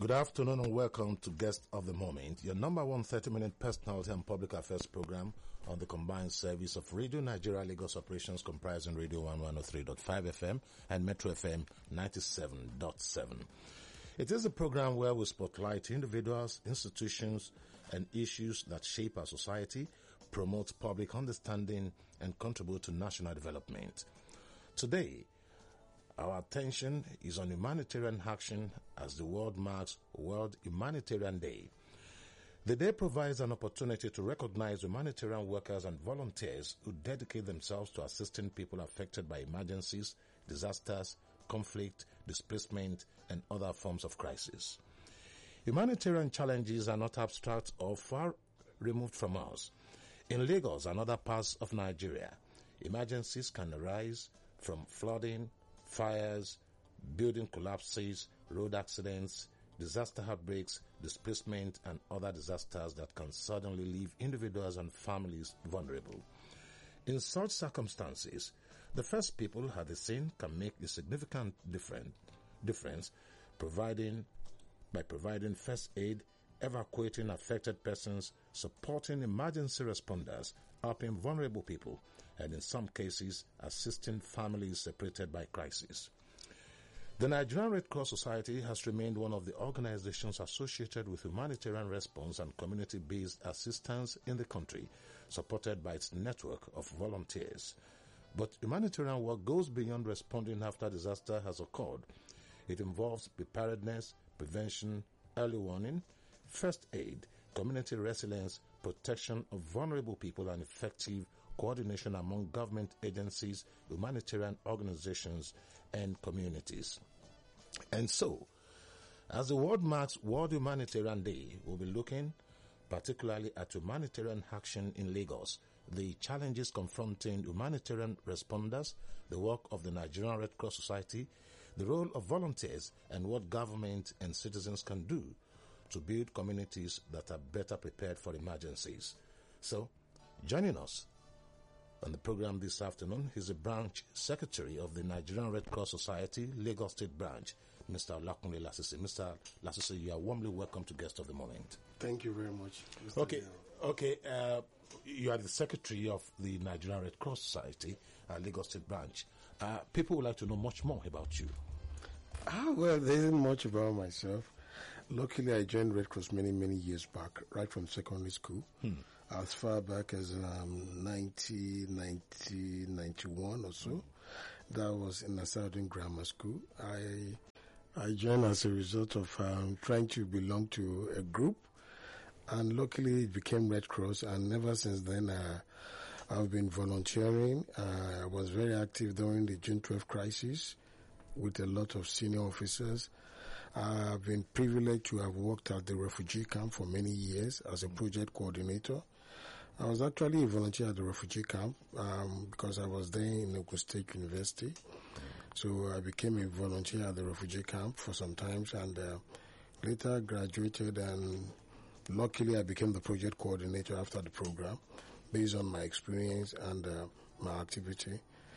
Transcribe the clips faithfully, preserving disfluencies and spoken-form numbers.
Good afternoon and welcome to Guest of the Moment, your number one thirty-minute personality and public affairs program on the combined service of Radio Nigeria Lagos operations comprising Radio one one oh three point five F M and Metro F M ninety-seven point seven. It is a program where we spotlight individuals, institutions, and issues that shape our society, promote public understanding, and contribute to national development. Today, our attention is on humanitarian action as the world marks World Humanitarian Day. The day provides an opportunity to recognize humanitarian workers and volunteers who dedicate themselves to assisting people affected by emergencies, disasters, conflict, displacement, and other forms of crisis. Humanitarian challenges are not abstract or far removed from us. In Lagos and other parts of Nigeria, emergencies can arise from flooding, fires, building collapses, road accidents, disaster outbreaks, displacement, and other disasters that can suddenly leave individuals and families vulnerable. In such circumstances, the first people at the scene can make a significant different, difference providing, by providing first aid, evacuating affected persons, supporting emergency responders, helping vulnerable people, and in some cases, assisting families separated by crisis. The Nigerian Red Cross Society has remained one of the organizations associated with humanitarian response and community-based assistance in the country, supported by its network of volunteers. But humanitarian work goes beyond responding after disaster has occurred. It involves preparedness, prevention, early warning, first aid, community resilience, protection of vulnerable people, and effective coordination among government agencies, humanitarian organizations, and communities. And so, as the world marks World Humanitarian Day, we'll be looking particularly at humanitarian action in Lagos, the challenges confronting humanitarian responders, the work of the Nigerian Red Cross Society, the role of volunteers, and what government and citizens can do to build communities that are better prepared for emergencies. So, joining us on the program this afternoon is the branch secretary of the Nigerian Red Cross Society, Lagos State Branch, Mister Olakunle Lasisi. Mister Lasisi, you are warmly welcome to Guest of the Moment. Thank you very much, Mister Okay, Dale. okay. Uh, you are the secretary of the Nigerian Red Cross Society, uh, Lagos State Branch. Uh, people would like to know much more about you. Ah, well, there isn't much about myself. Luckily, I joined Red Cross many, many years back, right from secondary school, hmm. as far back as um, ninety, ninety, ninety-one or so. Hmm. That was in a certain grammar school. I I joined as a result of um, trying to belong to a group, and luckily it became Red Cross, and ever since then uh, I've been volunteering. Uh, I was very active during the June twelfth crisis with a lot of senior officers. I've been privileged to have worked at the refugee camp for many years as a project coordinator. I was actually a volunteer at the refugee camp um, because I was there in Ogun State University. So I became a volunteer at the refugee camp for some time, and uh, later graduated, and luckily I became the project coordinator after the program based on my experience and uh, my activity.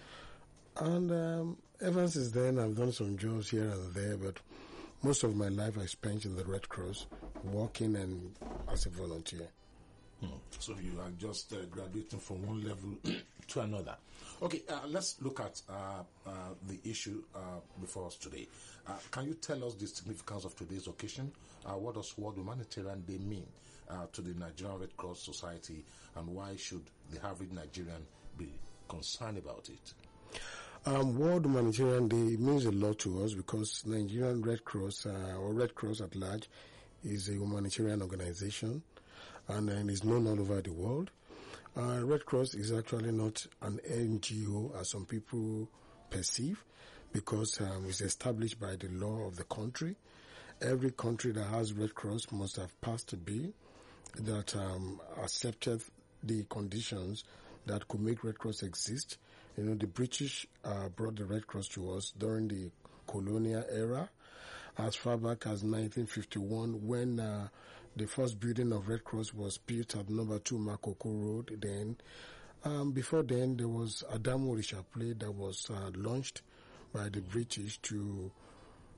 And um, ever since then, I've done some jobs here and there, but most of my life I spent in the Red Cross, working and as a volunteer. Hmm. So you are just uh, graduating from one level to another. Okay, uh, let's look at uh, uh, the issue uh, before us today. Uh, can you tell us the significance of today's occasion? Uh, what does World Humanitarian Day mean uh, to the Nigerian Red Cross Society, and why should the average Nigerian be concerned about it? Um, World Humanitarian Day means a lot to us because Nigerian Red Cross, uh, or Red Cross at large, is a humanitarian organization, and, and is known all over the world. Uh, Red Cross is actually not an N G O as some people perceive, because um, it's established by the law of the country. Every country that has Red Cross must have passed a bill that um, accepted the conditions that could make Red Cross exist. You know, the British uh, brought the Red Cross to us during the colonial era, as far back as nineteen fifty-one, when uh, the first building of Red Cross was built at number two Makoko Road. Then, um, before then, there was Adamu Orishaple that was uh, launched by the British to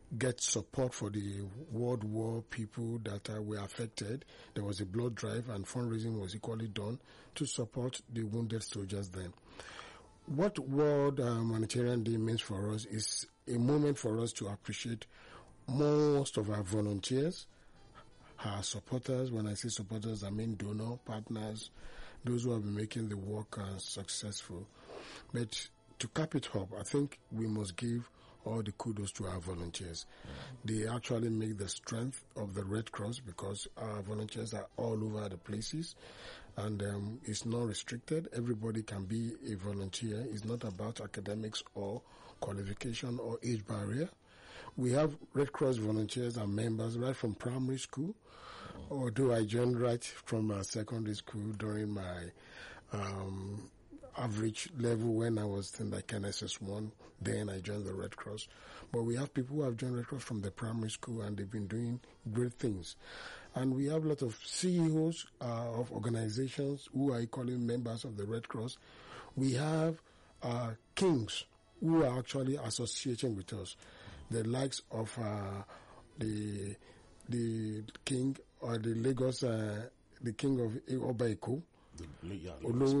get support for the World War people that uh, were affected. There was a blood drive, and fundraising was equally done to support the wounded soldiers then. What World uh, Humanitarian Day means for us is a moment for us to appreciate most of our volunteers, our supporters. When I say supporters, I mean donor, partners, those who have been making the work uh, successful. But to cap it up, I think we must give all the kudos to our volunteers. Mm-hmm. They actually make the strength of the Red Cross, because our volunteers are all over the places, and um, it's not restricted. Everybody can be a volunteer. It's not about academics or qualification or age barrier. We have Red Cross volunteers and members right from primary school, mm-hmm. although I joined right from uh, secondary school during my um, average level when I was in like N S S one. Then I joined the Red Cross. But we have people who have joined Red Cross from the primary school, and they've been doing great things. And we have a lot of C E Os uh, of organizations who are equally members of the Red Cross. We have uh, kings who are actually associating with us, the likes of uh, the the king or the Lagos, uh, the king of Oba Eko, yeah,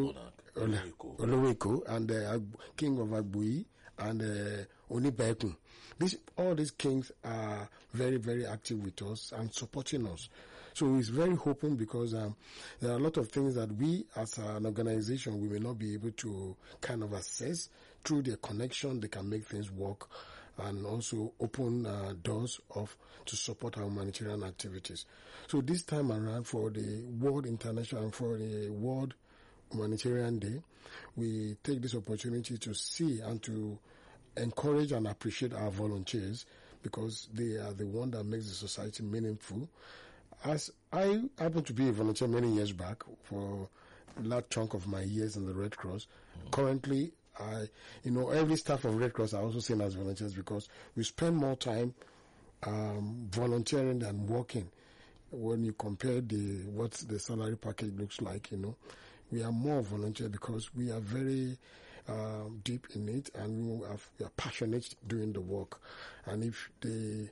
Oloweko, and the uh, king of Agbui, and uh, Onibekun. This, all these kings are very, very active with us and supporting us. So it's very open, because um, there are a lot of things that we as an organization, we may not be able to kind of assess. Through their connection, they can make things work and also open uh, doors of to support our humanitarian activities. So this time around, for the World International and for the World Humanitarian Day, we take this opportunity to see and to encourage and appreciate our volunteers, because they are the one that makes the society meaningful. As I happened to be a volunteer many years back for a large chunk of my years in the Red Cross. Mm. Currently, I, you know, every staff of Red Cross are also seen as volunteers, because we spend more time um, volunteering than working. When you compare the what the salary package looks like, you know, we are more volunteer because we are very um, deep in it, and we are, we are passionate doing the work. And if the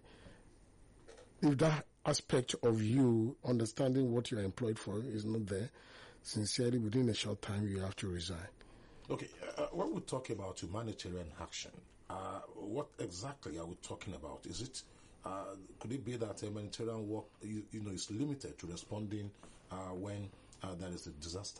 if that aspect of you understanding what you are employed for is not there, sincerely, within a short time, you have to resign. Okay, uh, when we talk about humanitarian action, uh, what exactly are we talking about? Is it uh, could it be that humanitarian work, you, you know, is limited to responding uh, when uh, there is a disaster?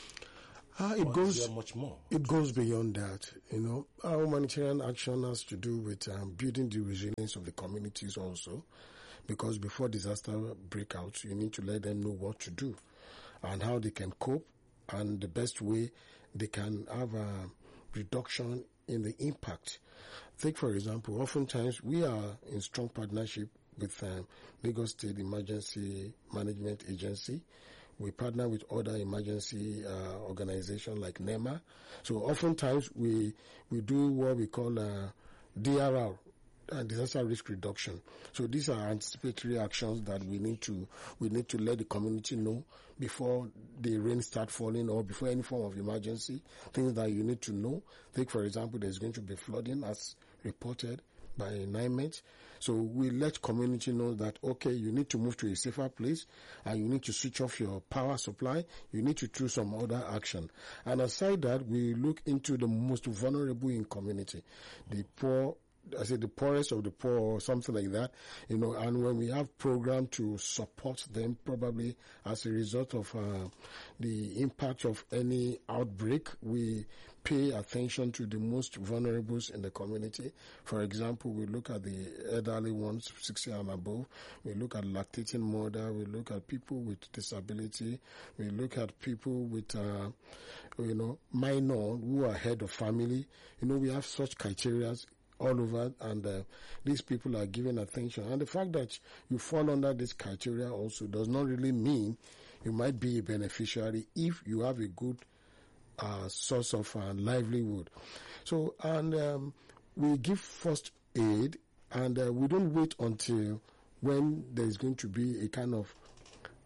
Uh, it or goes is there much more. It goes beyond that. You know, our humanitarian action has to do with um, building the resilience of the communities also, because before disaster breakouts, you need to let them know what to do and how they can cope, and the best way they can have a reduction in the impact. Take, for example, oftentimes we are in strong partnership with um, Lagos State Emergency Management Agency. We partner with other emergency uh, organizations like NEMA. So oftentimes we we do what we call uh, D R R, uh, disaster risk reduction. So these are anticipatory actions that we need to we need to let the community know before the rain start falling or before any form of emergency. Things that you need to know. Take, for example, there's going to be flooding as reported by NIMET. So we let community know that, okay, you need to move to a safer place, and you need to switch off your power supply. You need to choose some other action. And aside that, we look into the most vulnerable in community, the poor, I say the poorest of the poor or something like that, you know, and when we have program to support them, probably as a result of uh, the impact of any outbreak, we pay attention to the most vulnerables in the community. For example, we look at the elderly ones, sixty and above. We look at lactating mother. We look at people with disability. We look at people with, uh, you know, minor who are head of family. You know, we have such criteria all over, and uh, these people are given attention. And the fact that you fall under this criteria also does not really mean you might be a beneficiary if you have a good uh, source of uh, livelihood. So, and um, we give first aid, and uh, we don't wait until when there is going to be a kind of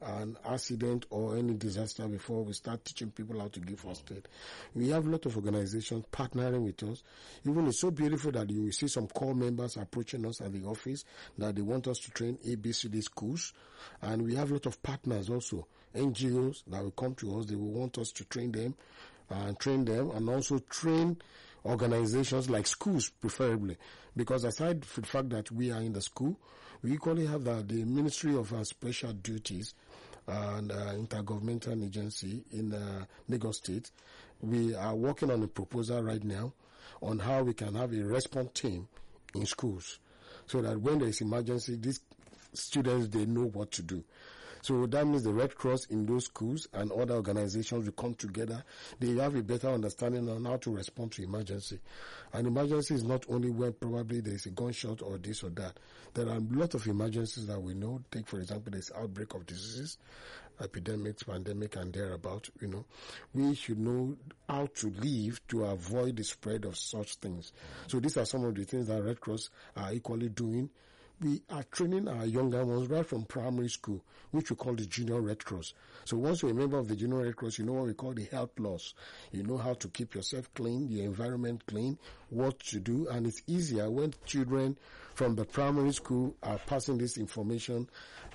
an accident or any disaster before we start teaching people how to give first aid. We have a lot of organizations partnering with us. Even it's so beautiful that you will see some core members approaching us at the office that they want us to train A B C D schools. And we have a lot of partners also, N G Os that will come to us. They will want us to train them and train them and also train organizations like schools preferably, because aside from the fact that we are in the school, we equally have the, the Ministry of uh, Special Duties and uh, Intergovernmental Agency in uh, Lagos State. We are working on a proposal right now on how we can have a response team in schools so that when there is emergency, these students, they know what to do. So that means the Red Cross in those schools and other organizations will come together. They have a better understanding on how to respond to emergency. And emergency is not only when probably there is a gunshot or this or that. There are a lot of emergencies that we know. Take, for example, this outbreak of diseases, epidemics, pandemic, and thereabout. You know, we should know how to live to avoid the spread of such things. So these are some of the things that Red Cross are equally doing. We are training our younger ones right from primary school, which we call the Junior Red Cross. So once you're a member of the Junior Red Cross, you know what we call the health laws. You know how to keep yourself clean, the environment clean, what to do, and it's easier when children from the primary school are passing this information.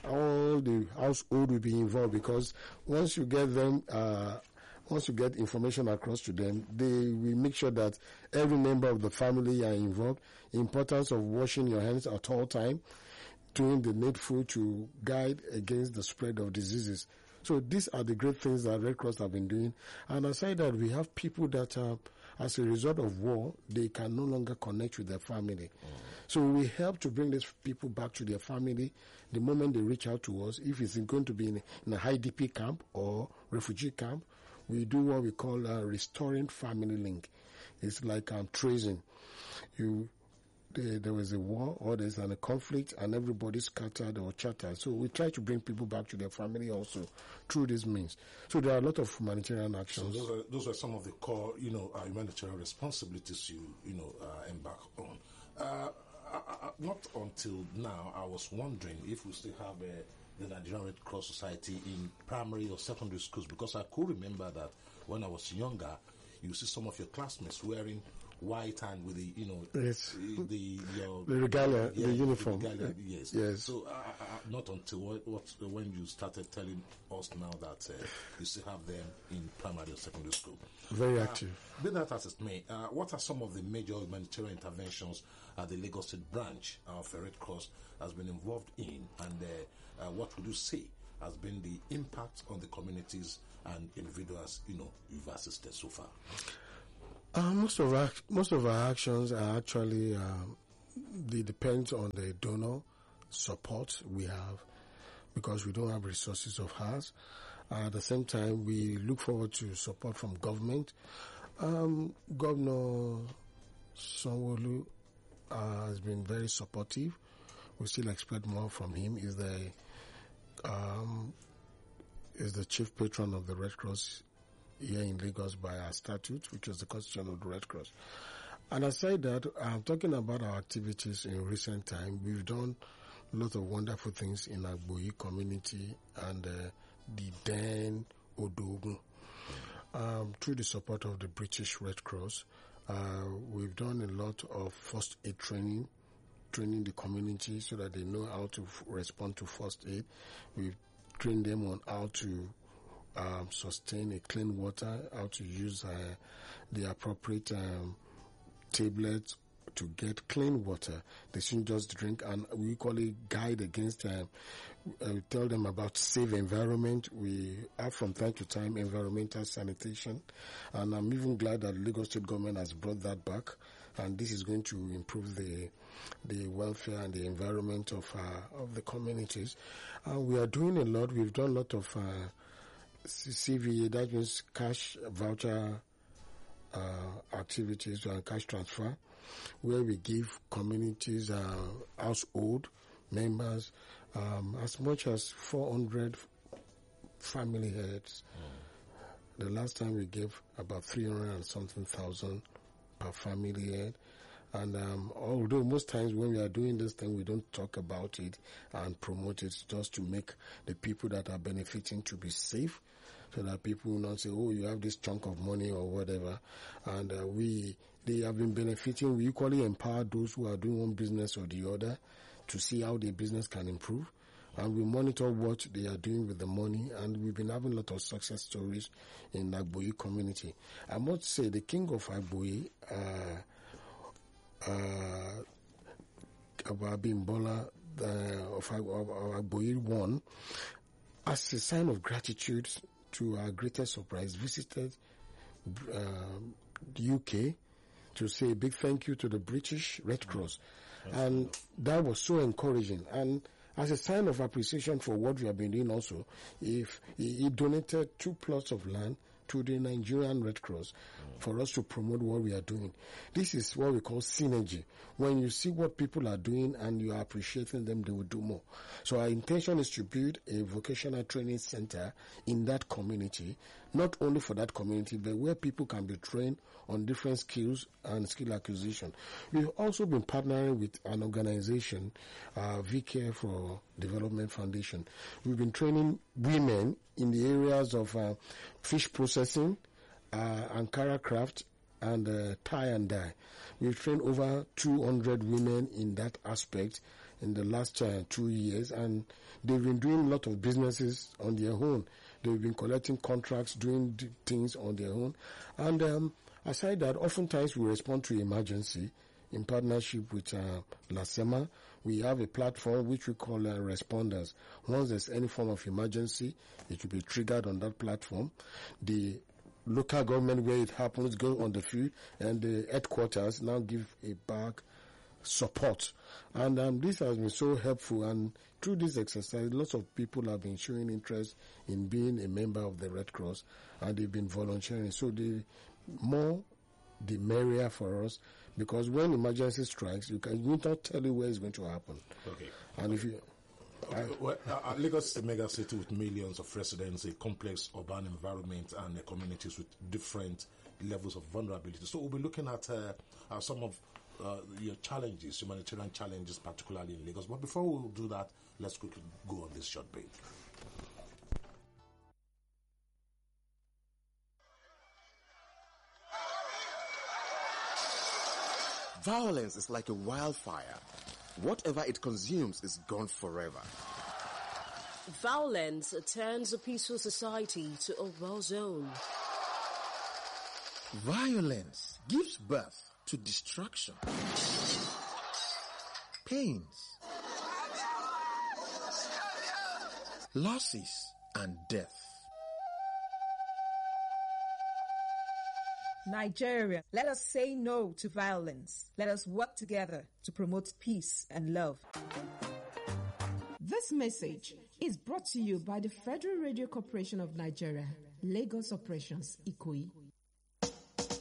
All the household will be involved, because once you get them uh, Once you get information across to them, they will make sure that every member of the family are involved. Importance of washing your hands at all time, doing the needful to guide against the spread of diseases. So these are the great things that Red Cross have been doing. And aside that, we have people that, uh, as a result of war, they can no longer connect with their family. Mm. So we help to bring these people back to their family the moment they reach out to us. If it's going to be in, in a high D P camp or refugee camp, we do what we call uh, restoring family link. It's like um, tracing. You, there, there was a war or there's an, a conflict and everybody's scattered or chattered. So we try to bring people back to their family also through this means. So there are a lot of humanitarian actions. So those are, those are some of the core, you know, uh, humanitarian responsibilities you, you know, uh, embark on. Uh, I, I, not until now, I was wondering if we still have a the Nigerian Red Cross Society in primary or secondary schools, because I could remember that when I was younger, you see some of your classmates wearing white and with the, you know, yes. the your, the regalia, yeah, the uniform. The regalia, yes. yes. So uh, uh, not until what, what, when you started telling us now that uh, you still have them in primary or secondary school. Very uh, active. Be that as it may, uh, what are some of the major humanitarian interventions at the Lagos State branch of Red Cross has been involved in, and uh, uh, what would you say has been the impact on the communities and individuals, you know, you've assisted so far? Uh, most of our most of our actions are actually um, they depend on the donor support we have, because we don't have resources of ours. Uh, at the same time, we look forward to support from government. Um, Governor Sanwo-Olu uh, has been very supportive. We still expect more from him. He's the um, is the chief patron of the Red Cross here in Lagos by our statute, which is the Constitution of the Red Cross. And aside that, I'm talking about our activities in recent time. We've done a lot of wonderful things in Agboyi community and uh, the Den Odogun. Um, through the support of the British Red Cross, uh, we've done a lot of first aid training, training the community so that they know how to f- respond to first aid. We've trained them on how to Um, sustain a clean water, how to use uh, the appropriate um, tablets to get clean water. They shouldn't just drink, and we equally guide against, uh, uh, tell them about safe environment. We have from time to time environmental sanitation, and I'm even glad that the Lagos State government has brought that back, and this is going to improve the the welfare and the environment of uh, of the communities. Uh, we are doing a lot. We've done a lot of uh, C V A, that means cash voucher uh, activities and cash transfer, where we give communities, uh, household members, um, as much as four hundred family heads. Mm. The last time we gave about three hundred and something thousand per family head. And um, although most times when we are doing this thing, we don't talk about it and promote it, just to make the people that are benefiting to be safe, so that people will not say, oh, you have this chunk of money or whatever. And uh, we, they have been benefiting. We equally empower those who are doing one business or the other to see how their business can improve. And we monitor what they are doing with the money, and we've been having a lot of success stories in the Agboyi community. I must say the king of Agboyi, uh, uh, Abimbola uh, of, of, of Agboyi one, as a sign of gratitude to our greatest surprise, visited uh, the U K to say a big thank you to the British Red Cross. Mm-hmm. And that was so encouraging. And as a sign of appreciation for what we have been doing also, if he, he donated two plots of land to the Nigerian Red Cross mm. for us to promote what we are doing. This is what we call synergy. When you see what people are doing and you are appreciating them, they will do more. So our intention is to build a vocational training center in that community, not only for that community, but where people can be trained on different skills and skill acquisition. We've also been partnering with an organization, uh, V Care for Development Foundation. We've been training women in the areas of uh, fish processing, uh, Ankara craft, and uh, tie and dye. We've trained over two hundred women in that aspect in the last uh, two years, and they've been doing a lot of businesses on their own. They've been collecting contracts, doing d- things on their own. And um, aside that, oftentimes we respond to emergency in partnership with uh, LASEMA. We have a platform which we call uh, Responders. Once there's any form of emergency, it will be triggered on that platform. The local government where it happens go on the field, and the headquarters now give a back support. And um, this has been so helpful, and through this exercise, lots of people have been showing interest in being a member of the Red Cross, and they've been volunteering. So the more, the merrier for us, because when emergency strikes, you can you not tell you where it's going to happen. Okay. And if you... Okay. Well, uh, Lagos is a mega city with millions of residents, a complex urban environment, and uh, communities with different levels of vulnerability. So we'll be looking at uh, uh, some of uh, your challenges, humanitarian challenges, particularly in Lagos. But before we do that, let's quickly go on this short break. Violence is like a wildfire. Whatever it consumes is gone forever. Violence turns a peaceful society to a war zone. Violence gives birth to destruction, pains, losses, and death. Nigeria, let us say no to violence. Let us work together to promote peace and love. This message is brought to you by the Federal Radio Corporation of Nigeria, Lagos Operations, Ikoyi.